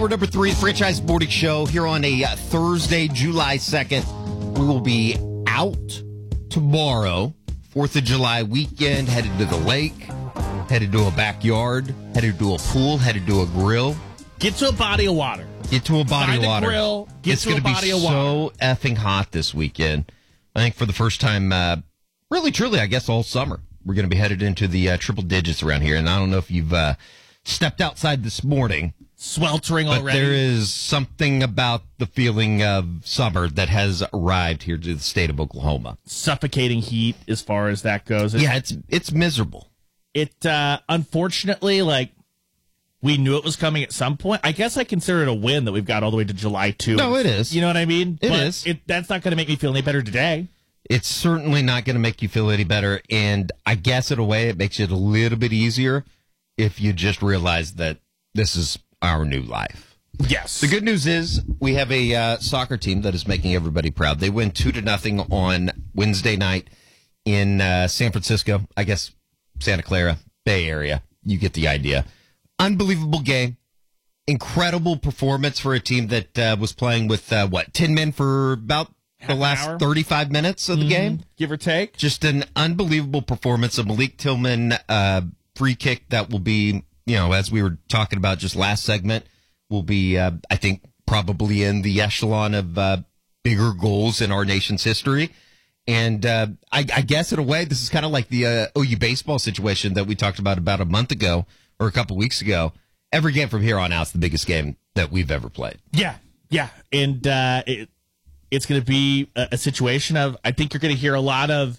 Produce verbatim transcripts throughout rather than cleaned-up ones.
Hour number three, the Franchise Morning Show here on a uh, Thursday, July second. We will be out tomorrow, fourth of July weekend, headed to the lake, headed to a backyard, headed to a pool, headed to a grill. Get to a body of water. Get to a body Find of water. A grill, get it's to a gonna body be of water. so effing hot this weekend. I think for the first time, uh, really, truly, I guess all summer, we're going to be headed into the uh, triple digits around here. And I don't know if you've uh, stepped outside this morning. Sweltering but already. There is something about the feeling of summer that has arrived here to the state of Oklahoma. Suffocating heat as far as that goes. It's, yeah, it's it's miserable. It, uh, unfortunately, like, we knew it was coming at some point. I guess I consider it a win that we've got all the way to July second. No, it is. You know what I mean? It but is. It, that's not going to make me feel any better today. It's certainly not going to make you feel any better. And I guess in a way it makes it a little bit easier if you just realize that this is our new life. Yes. The good news is we have a uh, soccer team that is making everybody proud. They win two to nothing on Wednesday night in uh, San Francisco. I guess Santa Clara, Bay Area. You get the idea. Unbelievable game. Incredible performance for a team that uh, was playing with, uh, what, ten men for about the last hour? thirty-five minutes of the Mm-hmm. game? Give or take. Just an unbelievable performance. A Malik Tillman uh, free kick that will be, you know, as we were talking about just last segment, will be, uh, I think, probably in the echelon of uh, bigger goals in our nation's history. And uh, I, I guess in a way, this is kind of like the uh, O U baseball situation that we talked about about a month ago or a couple weeks ago. Every game from here on out is the biggest game that we've ever played. Yeah, yeah. And uh, it, it's going to be a, a situation of, I think you're going to hear a lot of,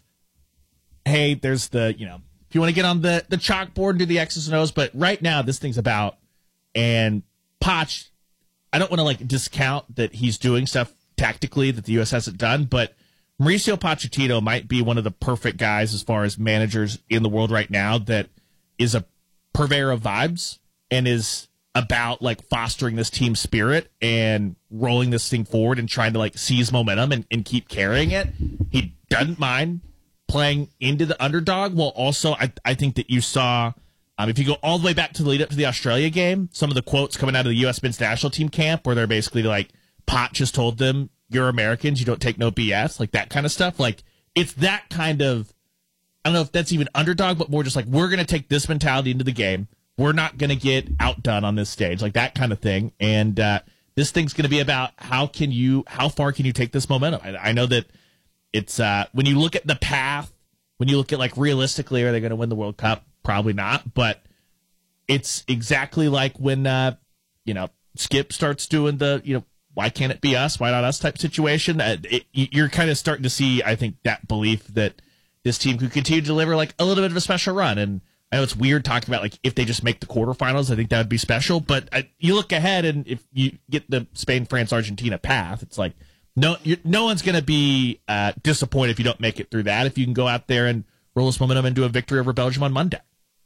hey, there's the, you know, if you want to get on the, the chalkboard and do the X's and O's, but right now this thing's about, and Poch, I don't want to like discount that he's doing stuff tactically that the U S hasn't done, but Mauricio Pochettino might be one of the perfect guys as far as managers in the world right now that is a purveyor of vibes and is about like fostering this team spirit and rolling this thing forward and trying to like seize momentum and, and keep carrying it. He doesn't mind playing into the underdog. Well, also, I, I think that you saw, um, if you go all the way back to the lead up to the Australia game, some of the quotes coming out of the U S men's national team camp where they're basically like, Pot just told them, you're Americans, you don't take no B S, like that kind of stuff. Like, it's that kind of, I don't know if that's even underdog, but more just like, we're going to take this mentality into the game. We're not going to get outdone on this stage, like that kind of thing. And uh, this thing's going to be about how can you, how far can you take this momentum? I, I know that it's, uh, when you look at the path, when you look at like realistically, are they going to win the World Cup? Probably not. But it's exactly like when, uh, you know, Skip starts doing the, you know, why can't it be us? Why not us type situation? Uh, it, you're kind of starting to see, I think, that belief that this team could continue to deliver like a little bit of a special run. And I know it's weird talking about like if they just make the quarterfinals, I think that would be special. But uh, you look ahead, and if you get the Spain, France, Argentina path, it's like no, you're, no one's going to be uh, disappointed if you don't make it through that. If you can go out there and roll this momentum into a victory over Belgium on Monday,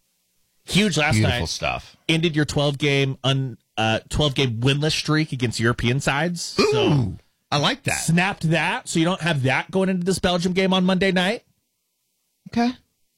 huge last Beautiful night. stuff. Ended your twelve game un uh, twelve game winless streak against European sides. Ooh, so I like that. snapped that, so you don't have that going into this Belgium game on Monday night. Okay.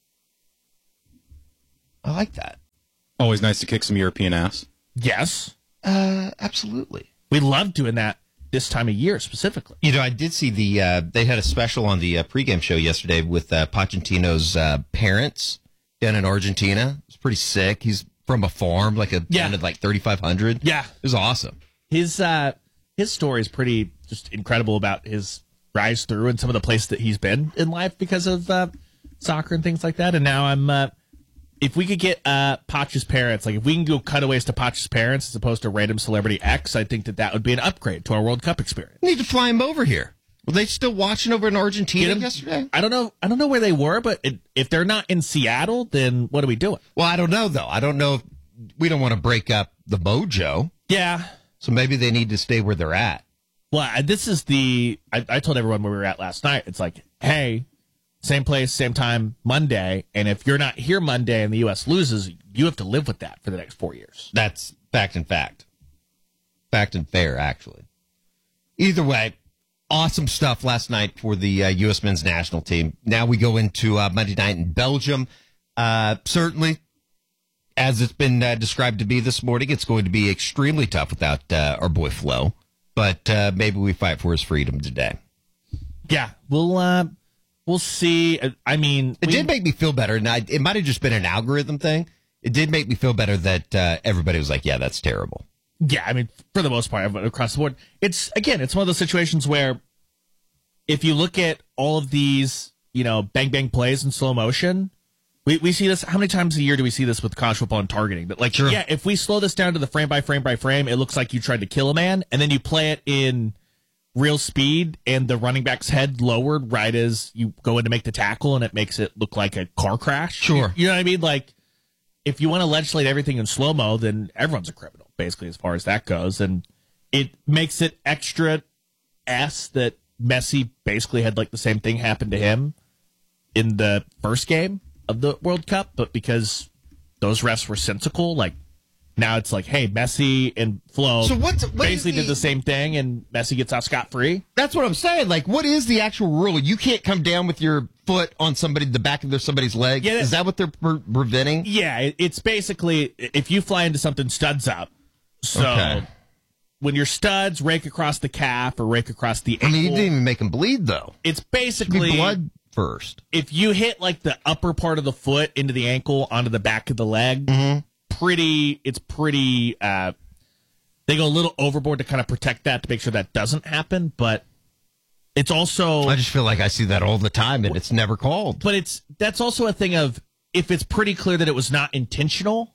I like that. Always nice to kick some European ass. Yes, Uh, absolutely. we love doing that this time of year specifically. You know, I did see the, uh, they had a special on the uh, pregame show yesterday with uh, Pochettino's uh, parents down in Argentina. It was pretty sick. He's from a farm, like a Yeah. town of like thirty-five hundred. Yeah. It was awesome. His uh, his story is pretty just incredible about his rise through and some of the places that he's been in life because of uh, soccer and things like that. And now I'm, uh, if we could get uh, Poch's parents, like if we can go cutaways to Poch's parents as opposed to random celebrity X, I think that that would be an upgrade to our World Cup experience. You need to fly him over here. Were they still watching over in Argentina Get him- yesterday? I don't know. I don't know where they were, but it, if they're not in Seattle, then what are we doing? Well, I don't know, though. I don't know if we don't want to break up the mojo, Yeah. so maybe they need to stay where they're at. Well, I- this is the. I, I told everyone where we were at last night. It's like, hey, same place, same time, Monday. And if you're not here Monday and the U S loses, you have to live with that for the next four years. That's fact and fact. Fact and fair, actually. Either way, awesome stuff last night for the uh, U S men's national team. Now we go into uh, Monday night in Belgium. Uh, certainly, as it's been uh, described to be this morning, it's going to be extremely tough without uh, our boy Flo. But uh, maybe we fight for his freedom today. Yeah, we'll uh, we'll see. I mean, It we, did make me feel better, and I, it might have just been an algorithm thing. It did make me feel better that uh, everybody was like, yeah, that's terrible. Yeah, I mean, for the most part, across the board, it's again, it's one of those situations where if you look at all of these, you know, bang bang plays in slow motion, we we see this. How many times a year do we see this with college football and targeting? That like, Sure. yeah, if we slow this down to the frame by frame by frame, it looks like you tried to kill a man, and then you play it in real speed, and the running back's head lowered right as you go in to make the tackle, and it makes it look like a car crash. Sure. You know what I mean? Like, if you want to legislate everything in slow mo, then everyone's a criminal, basically, as far as that goes. And it makes it extra S that Messi basically had like the same thing happen to him in the first game of the World Cup, but because those refs were sensical, like now it's like, hey, Messi and Flo So what's- what basically is the- did the same thing, and Messi gets off scot free. That's what I'm saying. Like, what is the actual rule? You can't come down with your foot on somebody, the back of their, somebody's leg. Yeah, that- is that what they're pre- preventing? Yeah, it, it's basically if you fly into something studs up. So Okay. when your studs rake across the calf or rake across the I ankle, mean, you didn't even make them bleed, though. it's Should be basically blood first. if you hit like the upper part of the foot into the ankle onto the back of the leg, Mm-hmm. pretty it's pretty uh they go a little overboard to kind of protect that to make sure that doesn't happen, but it's also I just feel like I see that all the time, and it's never called. but it's that's also a thing of if it's pretty clear that it was not intentional,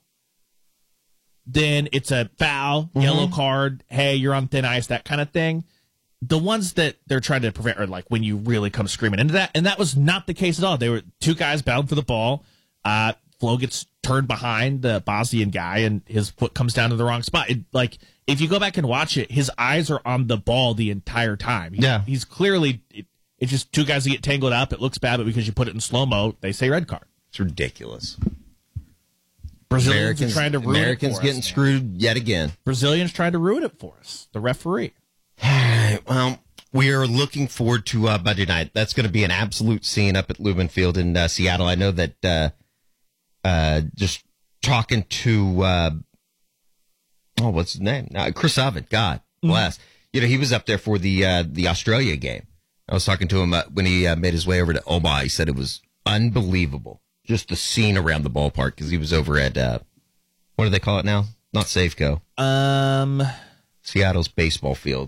then it's a foul, yellow card, hey, you're on thin ice, that kind of thing. The ones that they're trying to prevent are like when you really come screaming into that, and that was not the case at all. They were two guys bound for the ball. Uh, Flo gets turned behind the Bosnian guy, and his foot comes down to the wrong spot. It, like if you go back and watch it, his eyes are on the ball the entire time. He- Yeah. he's clearly. It, it's just two guys that get tangled up. It looks bad, but because you put it in slow mo, they say red card. It's ridiculous. Brazilians Americans, are trying to ruin Americans it for getting us. screwed yet again. Brazilians trying to ruin it for us. The referee. Well, we are looking forward to uh, Monday night. That's going to be an absolute scene up at Lumen Field in uh, Seattle. I know that uh, uh, just talking to, uh, oh, what's his name? Uh, Chris Oven. God bless. You know, he was up there for the uh, the Australia game. I was talking to him uh, when he uh, made his way over to Omaha. He said it was unbelievable. Just the scene around the ballpark because he was over at, uh, what do they call it now? Not Safeco. Um, Seattle's baseball field.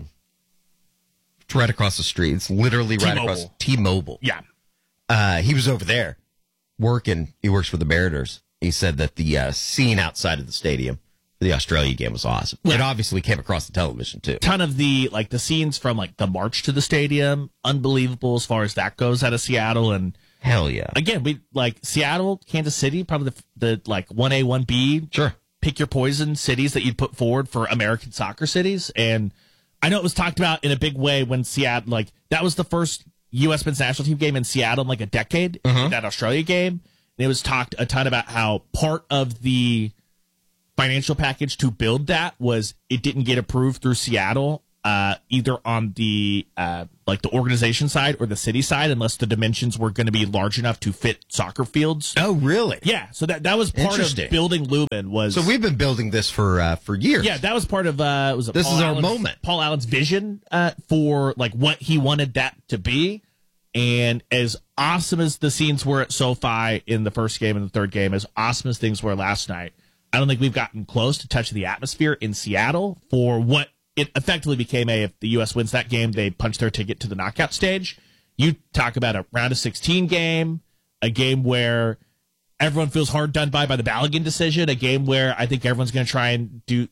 It's right across the street. It's literally right T-Mobile. across T-Mobile. yeah. Uh, he was over there working. He works for the Mariners. He said that the uh, scene outside of the stadium for the Australia game was awesome. It obviously came across the television too. Ton of the like the scenes from like the march to the stadium, unbelievable as far as that goes out of Seattle. And Hell yeah. again, we like Seattle, Kansas City, probably the, the like one A, one B. Sure. Pick your poison cities that you'd put forward for American soccer cities. And I know it was talked about in a big way when Seattle, like that was the first U S men's national team game in Seattle in like a decade, that Australia game. And it was talked a ton about how part of the financial package to build that was it didn't get approved through Seattle, uh, either on the uh, like the organization side or the city side, unless the dimensions were going to be large enough to fit soccer fields. Oh, really? Yeah, so that that was part of Interesting. building Lumen was. So we've been building this for uh, for years. Yeah, that was part of uh was it This Paul is our Allen's- moment. Paul Allen's vision uh for like what he wanted that to be. And as awesome as the scenes were at SoFi in the first game and the third game, as awesome as things were last night, I don't think we've gotten close to touch the atmosphere in Seattle for what it effectively became a if the U S wins that game, they punch their ticket to the knockout stage. You talk about a round of sixteen game, a game where everyone feels hard done by by the Balogun decision, a game where I think everyone's going to try and do.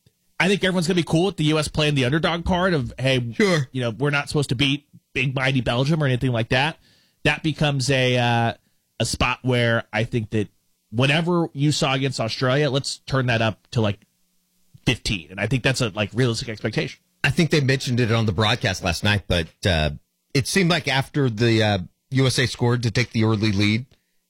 I think everyone's going to be cool with the U S playing the underdog card of, hey, Sure. you know, we're not supposed to beat big mighty Belgium or anything like that. That becomes a uh, a spot where I think that whatever you saw against Australia, let's turn that up to like fifteen, and I think that's a like realistic expectation. I think they mentioned it on the broadcast last night, but uh, it seemed like after the uh, U S A scored to take the early lead,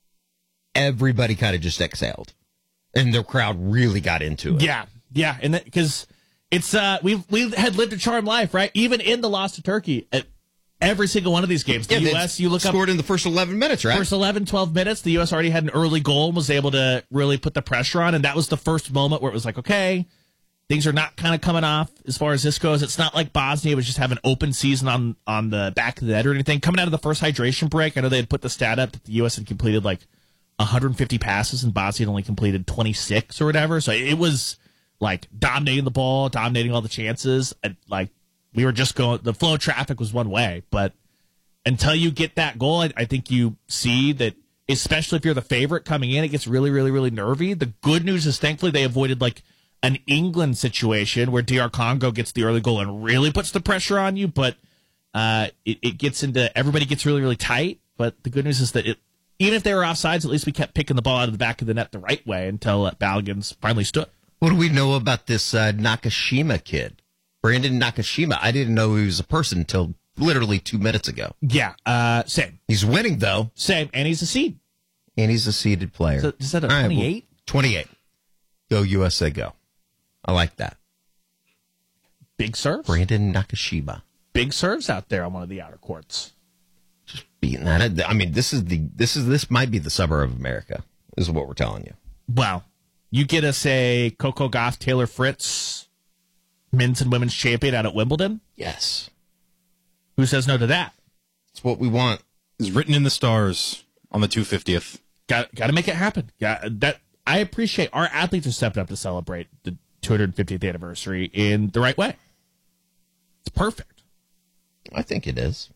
everybody kind of just exhaled, and the crowd really got into it. Yeah, yeah, and because it's uh we've we had lived a charmed life, right? Even in the loss to Turkey, uh, every single one of these games. The Yeah, U they S, you look up scored in the first eleven minutes, right? first eleven, twelve minutes, the U S already had an early goal and was able to really put the pressure on. And that was the first moment where it was like, okay, things are not kind of coming off as far as this goes. It's not like Bosnia was just having an open season on, on the back of the net or anything. Coming out of the first hydration break, I know they had put the stat up that the U S had completed like one hundred fifty passes and Bosnia had only completed twenty-six or whatever. So it was like dominating the ball, dominating all the chances. And like we were just going, the flow of traffic was one way. But until you get that goal, I, I think you see that, especially if you're the favorite coming in, it gets really, really, really nervy. The good news is thankfully they avoided like an England situation where D R Congo gets the early goal and really puts the pressure on you. But uh, it, it gets into, everybody gets really, really tight. But the good news is that it, even if they were offsides, at least we kept picking the ball out of the back of the net the right way until uh, Balogun's finally stood. What do we know about this uh, Nakashima kid? Brandon Nakashima. I didn't know he was a person until literally two minutes ago. Yeah, uh, same. He's winning, though. Same, and he's a seed. And he's a seeded player. So, is that a All right, well, twenty-eight? twenty-eight. Go U S A, go. I like that. Big serves? Brandon Nakashima. Big serves out there on one of the outer courts. Beating that. I mean, this is the this is this might be the summer of America, is what we're telling you. Wow. You get us a Coco Gauff, Taylor Fritz, men's and women's champion out at Wimbledon? Yes. Who says no to that? It's what we want. It's written in the stars on the two hundred fiftieth. Got got to make it happen. Got that. I appreciate our athletes are stepping up to celebrate the two hundred fiftieth anniversary in the right way. It's perfect. I think it is.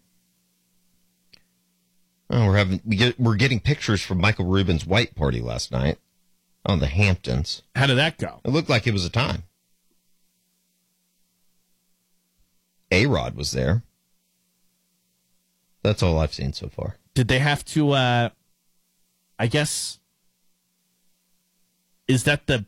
Oh, we're having we get we're getting pictures from Michael Rubin's white party last night on the Hamptons. How did that go? It looked like it was a time. A-Rod was there. That's all I've seen so far. Did they have to, uh, I guess, is that the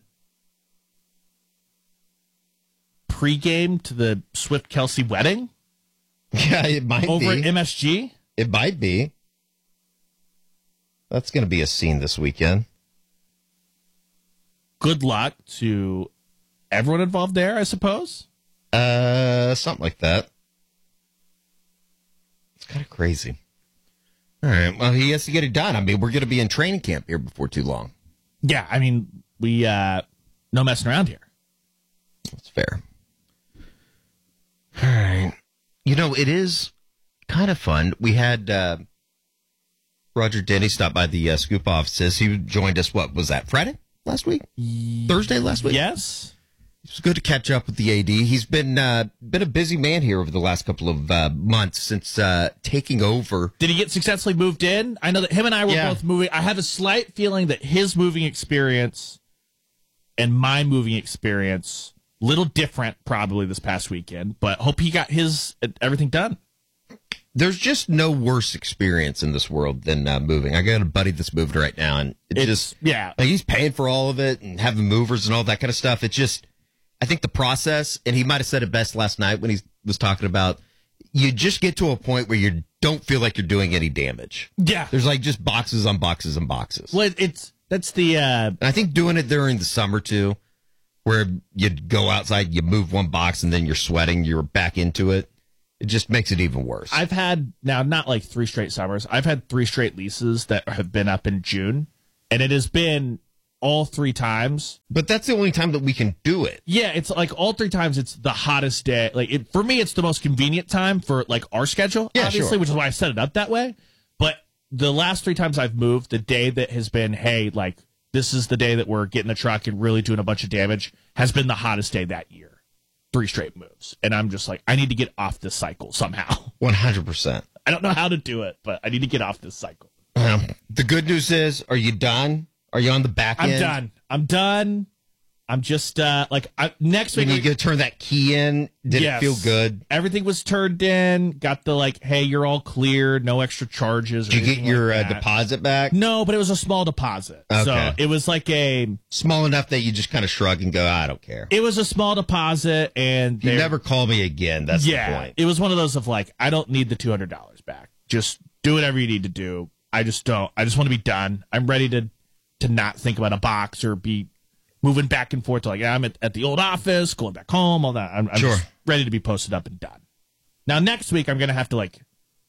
pregame to the Swift-Kelsey wedding? Yeah, it might Over be. at M S G? It might be. That's going to be a scene this weekend. Good luck to everyone involved there, I suppose. Uh, something like that. It's kind of crazy. All right. Well, he has to get it done. I mean, we're going to be in training camp here before too long. Yeah, I mean, we, uh, no messing around here. That's fair. All right. You know, it is kind of fun. We had uh, Roger Denny stop by the uh, Scoop offices. He joined us, what was that, Friday last week? Thursday last week? Yes. It was good to catch up with the A D. He's been uh, been a busy man here over the last couple of uh, months since uh, taking over. Did he get successfully moved in? I know that him and I were Yeah. both moving. I have a slight feeling that his moving experience and my moving experience, little different probably this past weekend, but hope he got his everything done. There's just no worse experience in this world than uh, moving. I got a buddy that's moved right now, and it It's, just yeah. like he's paying for all of it and having movers and all that kind of stuff. It's just, I think the process, and he might have said it best last night when he was talking about, you just get to a point where you don't feel like you're doing any damage. Yeah. There's like just boxes on boxes and boxes. Well, it's that's the uh And I think doing it during the summer too, where you go outside, you move one box, and then you're sweating, you're back into it. It just makes it even worse. I've had now not like three straight summers. I've had three straight leases that have been up in June, and it has been all three times. But that's the only time that we can do it. Yeah, it's like all three times it's the hottest day. Like it, for me, it's the most convenient time for like our schedule, Yeah, obviously, sure. which is why I set it up that way. But the last three times I've moved, the day that has been, hey, like this is the day that we're getting the truck and really doing a bunch of damage, has been the hottest day that year. Three straight moves. And I'm just like, I need to get off this cycle somehow. one hundred percent. I don't know how to do it, but I need to get off this cycle. Um, the good news is, are you done? Are you on the back I'm end? done. I'm done. I'm just uh like I, next week. When you we- go turn that key in, did Yes. it feel good? Everything was turned in. Got the like, hey, you're all clear. No extra charges. Or Did you get anything your like uh, that. deposit back? No, but it was a small deposit. So Okay. it was like a Small enough that you just kind of shrug and go, I don't care. it was a small deposit, and You they're- never call me again. That's yeah, the point. it was one of those of like, I don't need the two hundred dollars back. Just do whatever you need to do. I just don't. I just want to be done. I'm ready to to not think about a box or be moving back and forth to like, yeah, I'm at, at the old office, going back home, all that. I'm, I'm Sure. just ready to be posted up and done. Now, next week, I'm going to have to like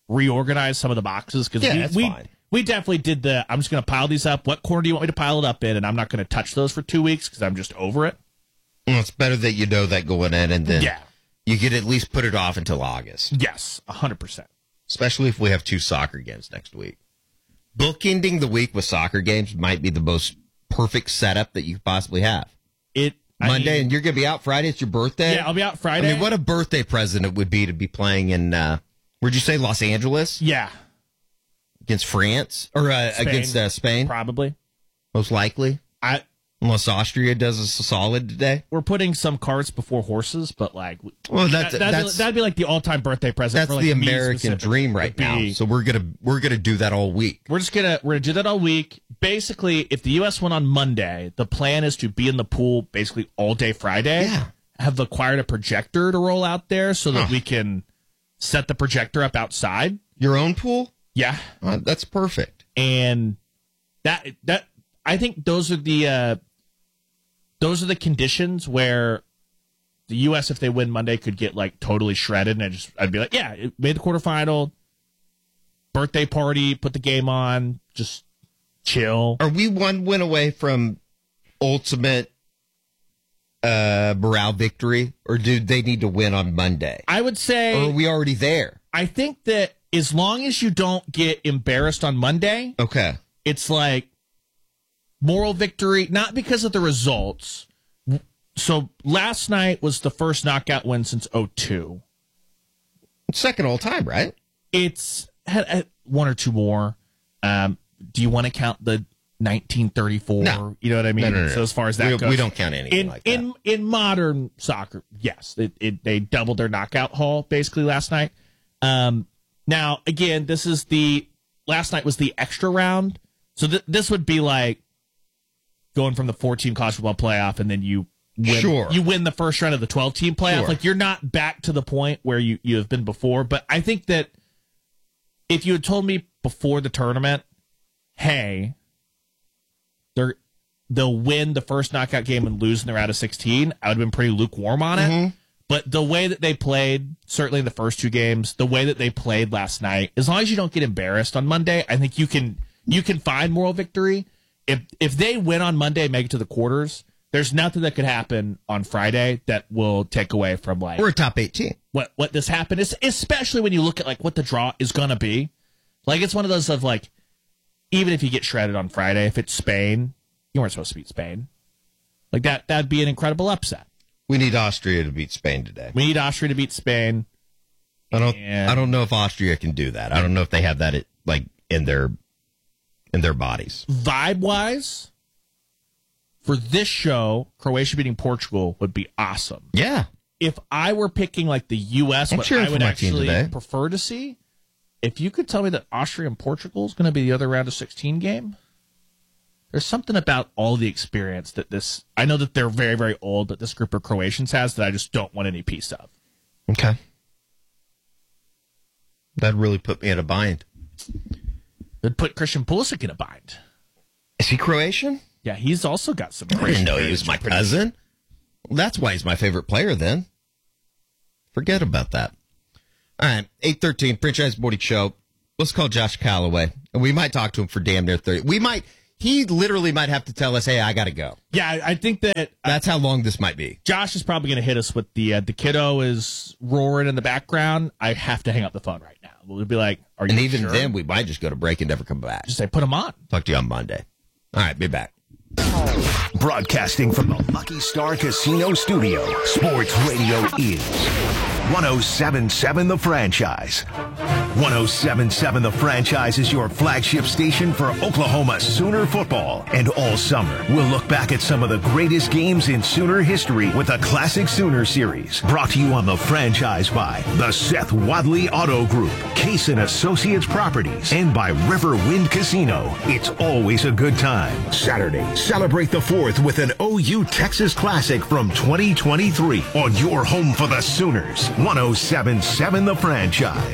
reorganize some of the boxes because Yeah, we, that's we, fine. we definitely did the. I'm just going to pile these up. What corner do you want me to pile it up in? And I'm not going to touch those for two weeks because I'm just over it. Well, it's better that you know that going in, and then Yeah. you could at least put it off until August, Yes, one hundred percent. especially if we have two soccer games next week. Bookending the week with soccer games might be the most perfect setup that you could possibly have. It I Monday, mean, and you're going to be out Friday. It's your birthday. yeah, I'll be out I Friday. mean, what a birthday present it would be to be playing in, uh, where'd you say, Los Angeles? Yeah, Against France? Or uh, Spain. against uh, Spain, probably. most likely. I Unless Austria does us a solid today. we're putting some carts before horses, but like, Well, that, that's, that'd, that's, be, that'd be like the all-time birthday present. that's for like the me American specifically. dream right Would be- now. So we're going to we're gonna do that all week. We're just gonna we're gonna do that all week. Basically, if the U S won on Monday, the plan is to be in the pool basically all day Friday. Yeah. Have acquired a projector to roll out there so that Huh. we can set the projector up outside. Your own pool? Yeah, Uh, that's perfect. and that that I think those are the uh, those are the conditions where the U S, if they win Monday, could get like totally shredded, and I just I'd be like, yeah, it made the quarterfinal, birthday party, put the game on, just chill. Are we one win away from ultimate uh, morale victory, or do they need to win on Monday? I would say Or are we already there? I think that as long as you don't get embarrassed on Monday, Okay. it's like moral victory, not because of the results. So last night was the first knockout win since oh two. Second all time, right? It's had, had one or two more. Um, do you want to count the nineteen thirty-four? No. You know what I mean? No, no, no. So as far as that we, goes, we don't count anything in like that. in in modern soccer, yes, it, it, they doubled their knockout haul basically last night. Um, now again, this is the last night was the extra round, so th- this would be like going from the four-team college football playoff, and then you win, Sure. you win the first round of the twelve-team playoff. Sure. Like you're not back to the point where you you have been before. But I think that if you had told me before the tournament, hey, they're they'll win the first knockout game and lose in the round of sixteen, I would have been pretty lukewarm on it. Mm-hmm. But the way that they played, certainly in the first two games, the way that they played last night, as long as you don't get embarrassed on Monday, I think you can you can find moral victory. If if they win on Monday and make it to the quarters, there's nothing that could happen on Friday that will take away from like We're a top eight team. what what this happened is, especially when you look at like what the draw is gonna be. Like it's one of those of like, even if you get shredded on Friday, if it's Spain, you weren't supposed to beat Spain. Like that that'd be an incredible upset. We need Austria to beat Spain today. We need Austria to beat Spain. I don't. And- I don't know if Austria can do that. I don't know if they have that it, like in their in their bodies. Vibe wise, for this show, Croatia beating Portugal would be awesome. Yeah. If I were picking like the U S, I'm what cheering I for would my team actually today. prefer to see, if you could tell me that Austria and Portugal is going to be the other round of sixteen game, there's something about all the experience that this, I know that they're very, very old, that this group of Croatians has that I just don't want any piece of. Okay. That really put me in a bind. It'd put Christian Pulisic in a bind. Is he Croatian? Yeah, he's also got some I didn't Croatian know he was my cousin. Well, that's why he's my favorite player then. Forget about that. All right, eight thirteen, Franchise Morning Show. Let's call Josh Calloway. And we might talk to him for damn near thirty. We might, he literally might have to tell us, hey, I got to go. Yeah, I I think that That's how long this might be. Josh is probably going to hit us with the uh, the kiddo is roaring in the background. I have to hang up the phone right now. We'll be like, "Are you?" And even sure? then, we might just go to break and never come back. just say, "Put him on." Talk to you on Monday. All right, be back. Broadcasting from the Lucky Star Casino Studio, Sports Radio is one oh seven point seven The Franchise. one oh seven point seven The Franchise is your flagship station for Oklahoma Sooner football. And all summer, we'll look back at some of the greatest games in Sooner history with a Classic Sooner series. Brought to you on The Franchise by the Seth Wadley Auto Group, Case and Associates Properties, and by Riverwind Casino. It's always a good time. Saturday, celebrate the fourth with an O U Texas Classic from twenty twenty-three on your home for the Sooners. one oh seven point seven The Franchise.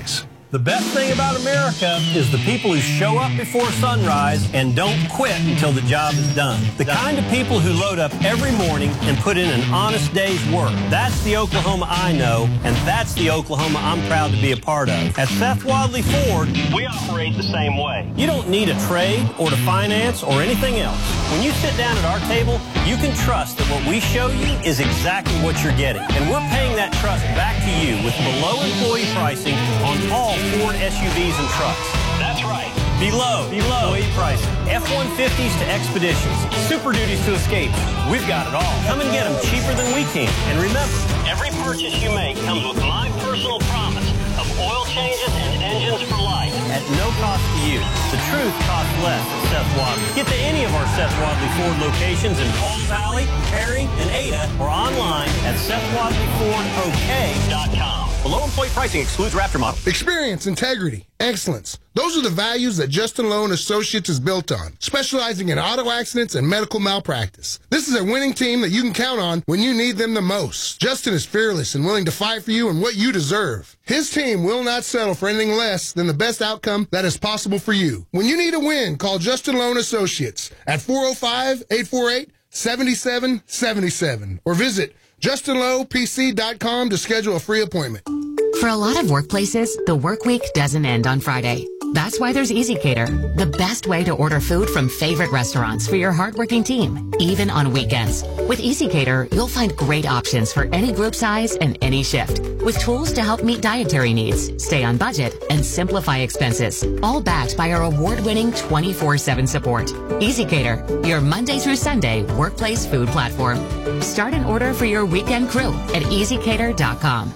The best thing about America is the people who show up before sunrise and don't quit until the job is done. The kind of people who load up every morning and put in an honest day's work. That's the Oklahoma I know, and that's the Oklahoma I'm proud to be a part of. At Seth Wadley Ford, we operate the same way. You don't need a trade or to finance or anything else. When you sit down at our table, you can trust that what we show you is exactly what you're getting. And we're paying that trust back to you with below employee pricing on all Ford S U Vs and trucks. That's right. Below, below employee pricing. F one fifties to Expeditions. Super Duties to Escapes. We've got it all. Come and get them cheaper than we can. And remember, every purchase you make comes with my personal promise of oil changes and engines for life at no cost to you. The truth costs less at Seth Wadley. Get to any of our Seth Wadley Ford locations in Palm Valley, Perry, and Ada, or online at Seth Wadley Ford O K dot com. Below employee pricing excludes Raptor model. Experience, integrity, excellence. Those are the values that Justin Lowe and Associates is built on, specializing in auto accidents and medical malpractice. This is a winning team that you can count on when you need them the most. Justin is fearless and willing to fight for you and what you deserve. His team will not settle for anything less than the best outcome that is possible for you. When you need a win, call Justin Lowe and Associates at four oh five, eight four eight, seven seven seven seven or visit Justin Lowe P C dot com to schedule a free appointment. For a lot of workplaces, the work week doesn't end on Friday. That's why there's EasyCater, the best way to order food from favorite restaurants for your hardworking team, even on weekends. With EasyCater, you'll find great options for any group size and any shift, with tools to help meet dietary needs, stay on budget, and simplify expenses, all backed by our award-winning twenty-four seven support. EasyCater, your Monday through Sunday workplace food platform. Start an order for your weekend crew at easy cater dot com.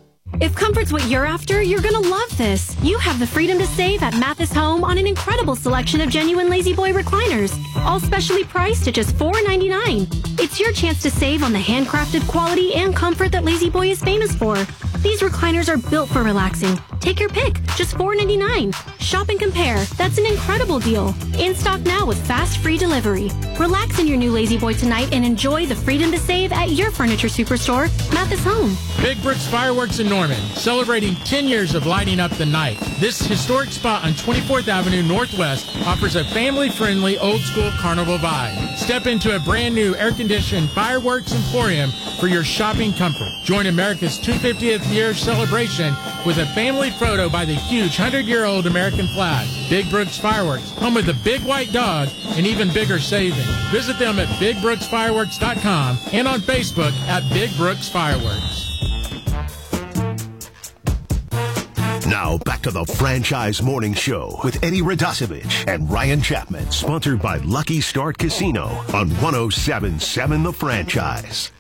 If comfort's what you're after, you're gonna love this. You have the freedom to save at Mathis Home on an incredible selection of genuine Lazy Boy recliners, all specially priced at just four ninety-nine. It's your chance to save on the handcrafted quality and comfort that Lazy Boy is famous for. These recliners are built for relaxing. Take your pick, just four ninety-nine. Shop and compare. That's an incredible deal. In stock now with fast free delivery. Relax in your new Lazy Boy tonight and enjoy the freedom to save at your furniture superstore, Mathis Home. Big Brooks Fireworks in Norman, celebrating ten years of lighting up the night. This historic spot on twenty-fourth Avenue Northwest offers a family-friendly, old-school carnival vibe. Step into a brand-new air-conditioned fireworks emporium for your shopping comfort. Join America's two hundred fiftieth year celebration with a family photo by the huge hundred-year-old American flag. Big Brooks Fireworks, home of the big white dog and even bigger savings. Visit them at big brooks fireworks dot com and on Facebook at Big Brooks Fireworks. Now back to the Franchise Morning Show with Eddie Radosevich and Ryan Chapman, sponsored by Lucky Start Casino on one oh seven point seven The Franchise.